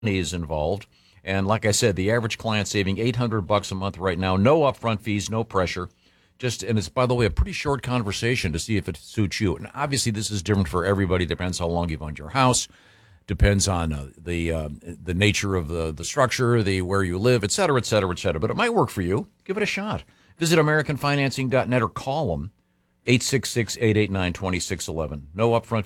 is involved. And like I said, the average client saving $800 a month right now. No upfront fees, no pressure. And it's, by the way, a pretty short conversation to see if it suits you. And obviously, this is different for everybody. Depends how long you've owned your house. Depends on the nature of the structure, the where you live, et cetera, et cetera, et cetera. But it might work for you. Give it a shot. Visit AmericanFinancing.net or call them 866-889-2611. No upfront